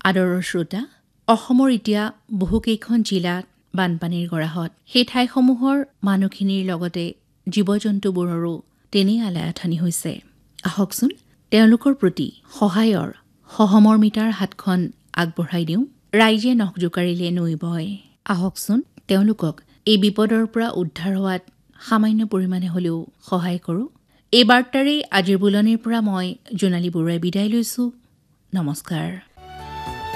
আদৰৰ শ্ৰোতা, অসমৰ এতিয়া বহুকেইখন জিলাত বানপানীৰ গৰাহত সেই ঠাইসমূহৰ মানুহখিনিৰ লগতে জীৱ-জন্তুবোৰৰো তেনেই আলাই-আথানি হৈছে। আহকচোন তেওঁলোকৰ প্ৰতি সহায়ৰ সহমৰ্মিতাৰ হাতখন আগবঢ়াই দিওঁ। ৰাইজে নখ জোকাৰিলে নৈ বয়। আহকচোন তেওঁলোকক এই বিপদৰ পৰা উদ্ধাৰ হোৱাত সামান্য পৰিমাণে হ'লেও সহায় কৰোঁ। এই বাৰ্তাৰেই আজিৰ বুলনিৰ পৰা মই জোনালী বৰুৱাই বিদায় লৈছোঁ। নমস্কাৰ।